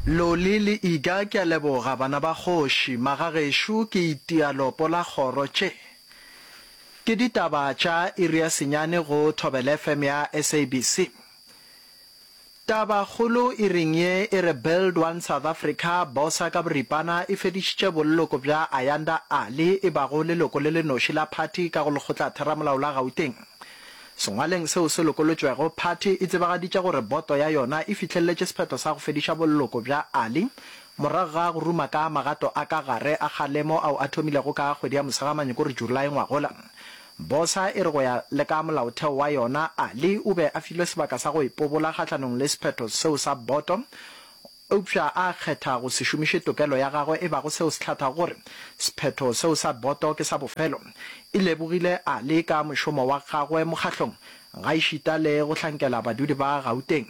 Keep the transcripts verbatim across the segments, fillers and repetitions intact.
Lolili iga ke leboga bana ba kgoši magageshu ke itialopo la kgoro tše. Ke ditaba tša Iria Senyane go Thobela F M ya S A B C. Taba kgolo e reng ye e re Build One South Africa bosa ka boripana e fedišitše bolloko bja Ayanda Ali e bago leloko le lenoši la party ka go lekgotla theramolao la Gauteng. Sengwaleng seo se lokolotšwego party e tsebagaditše gore boto ya yona e fihlelletše sephetho sa go fediša bolloko bja Ali morago ga go ruma ka magato a ka gare a kgalemo ao a thomilego ka kgwedi ya mosegamane kore Julae ngwagola. Bosa e re go ya le ka molaotheo wa yona Ali o be a filwe sebaka sa go ipobola kgatlhanong le sephetho seo sa boto upša a kgetha go se šomiše tokelo ya gagwe e bago seo se tlhatha gore sephetho seo sa boto ke sa bofelo e lebogile Ali ka mošomo wa gagwe mokgahlong ga išita le go hlankela badudi ba Gauteng.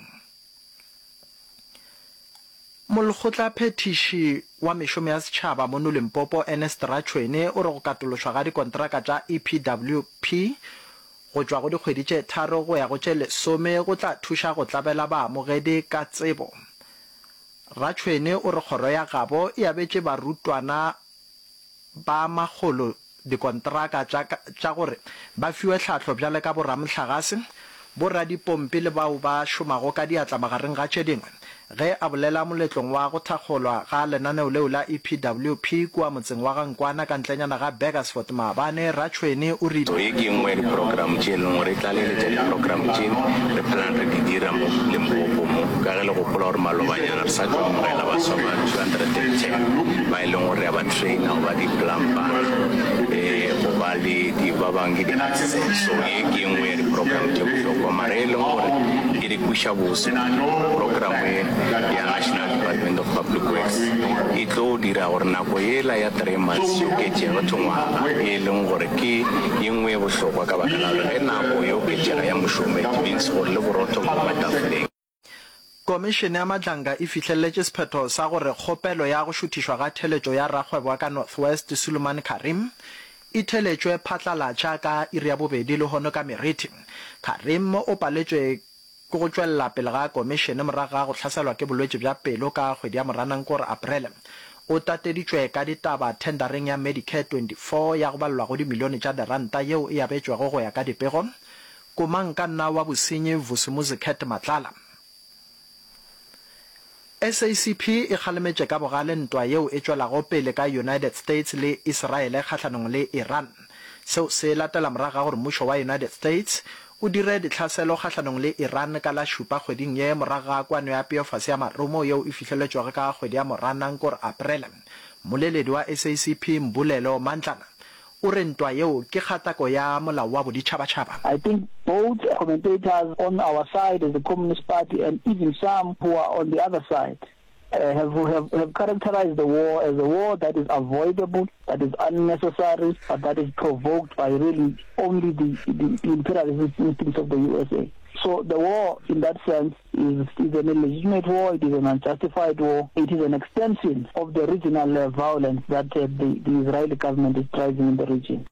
Molekgotla phetiši wa mešomo ya setšhaba mo Limpopo Ernest Rachwene o re go katološwa ga dikontraka tša E P W P go tšwa go dikgwedi tše tharo go ya go tše lesome go tla thuša go tlabela baamogedi ka tsebo. Rachwene o re kgoro ya gabo e abetše barutwana ba magolo dikontraka tša gore ba fiwe tlhahlo bjale ka boramohlagase boradipompi le bao ba šomago ka diatla magareng ga tše dingwe ge a bolela moletlong wa go thakgolwa ga lenaneo leo la E P W P kua motseng wa gankwana ka ntlenyana ga Burgersfort Maabane. Rachwene o rile e ke nngwe di-program tše leng re tlaleletša di-program tše re phelang re di dira mo Limpopo mo ka ge le gopola gore malobanyana re sa tlomogela baswa ba two hundred ten ba e leng gore ya ba traina go ba di-plumper um go ba le ba bangwe so e ke nngwe ya di-program tše bohlokwa mare e leng gore e di kweša bose program ya National Department of Public Works e tlo dira gore nako ela ya three months yo ke tšea batho ngwaga e leng gore ke ye nngwe ya bohlokwa ka baka la gore ge nako yo ke tšea ya mošomo it means gore le borotho mo matafoleng. Komišene ya Madlanga e fihlelletše sephetho sa gore kgopelo ya go šuthišwa ga theletšo ya rakgwebo wa ka North West Suleiman Karim e theletšwe phatlalatša ka iri ya bobedi le hono ka meriti. Karim o paletšwe ke go tšwelela pele ga komišene morago ga go hlaselwa ke bolwetši bja pelo ka kgwedi ya moranang kore Aprele. O tateditšwe ka ditaba tendereng ya Medicare twenty-four ya go balelwa go dimilione tša diranta yeo e abetšwego go ya ka dipego. Komang ka nna wa bosenyi Vusumuzi Cat Matlala. S A C P e kgalemetše ka bogale ntwa yeo e tšwelago pele ka United States le Israel kgatlhanong le Iran. Seo se latela morago ga gore mmušo wa United States o dire ditlhaselo kgatlhanong le Iran ka la šupa kgweding ye morago ga kwano ya peofase ya marumo yeo e fihlelletšwego ka kgwedi ya moranang kore Aprele. Moleledi wa S A C P Mbulelo Mantlana o re ntwa yeo ke kgatako ya molao wa boditšhabatšhaba. I think both commentators on our side as the Communist Party and even some who are on the other side uh, have, have have characterized the war as a war that is avoidable, that is unnecessary, but that is provoked by really only the, the, the imperialist instincts of the U S A. So the war, in that sense, is, is an illegitimate war, it is an unjustified war, it is an extension of the regional uh, violence that uh, the, the Israeli government is driving in the region.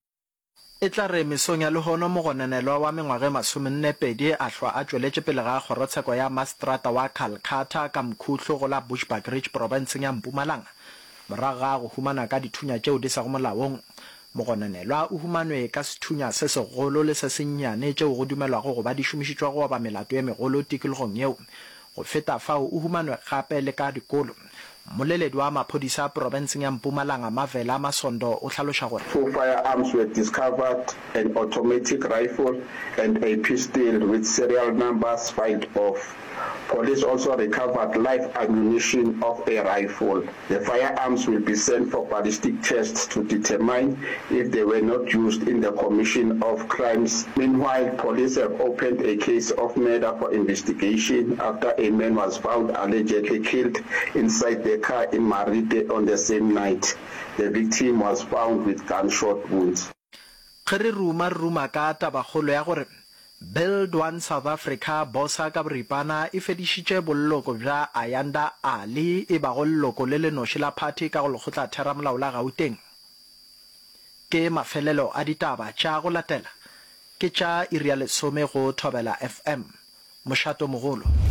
E tla re mesong ya lehono mogonenelwa wa mengwage masomenne pedi a hlwa a tšweletše pele ga kgorotsheko ya Mastrata wa Calcutta ka mkhutlo go la Bushbuckridge provinceng ya Mpumalanga morago ga go humana ka dithunya tšeo di sa go molaong. Mogonenelwa o humanwe ka sethunya se segolo le se sennyane tšeo go dumelwago go ba di šomišitšwa go ba melato e megolo tikologong yeo. Go feta fao o humanwe gape le ka dikolo. Moleledi wa maphodisa provinceng ya Mpumalanga Mavela Masondo o hlaloša gore four firearms were discovered, an automatic rifle and a pistol with serial numbers filed off. Police also recovered live ammunition of a rifle. The firearms will be sent for ballistic tests to determine if they were not used in the commission of crimes. Meanwhile, police have opened a case of murder for investigation after a man was found allegedly killed inside the car in Marite on the same night. The victim was found with gunshot wounds. Kere ruma ruma ka tabagolo ya gore Build One South Africa bosa ka boripana e fedišitše bolloko bja Ayanda Ali e bago leloko le lenoši la party ka go lekgotla theramolao la Gauteng. Ke mafelelo a ditaba tša go latela ke tša iri ya lesome go Thobela F M. Mošato mogolo.